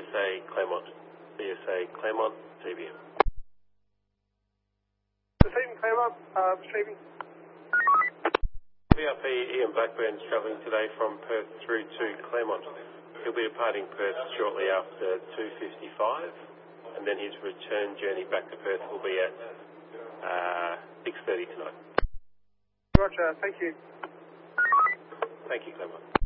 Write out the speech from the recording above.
CSA Claremont. CSA Claremont, CBM. Receiving Claremont, receiving. VRP Ian Blackburn's travelling today from Perth through to Claremont. He'll be departing Perth shortly after 2:55, and then his return journey back to Perth will be at 6:30 tonight. Roger, thank you. Thank you, Claremont.